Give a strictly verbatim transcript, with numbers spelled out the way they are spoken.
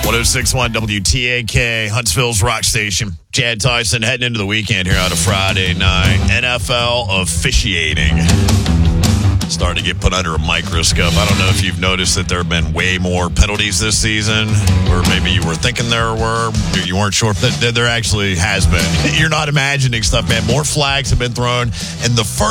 oh six point one W T A K, Huntsville's rock station. Chad Tyson heading into the weekend here on a Friday night. N F L officiating. Starting to get put under a microscope. I don't know if you've noticed that there have been way more penalties this season, or maybe you were thinking there were, you weren't sure. There actually has been. You're not imagining stuff, man. More flags have been thrown, and the first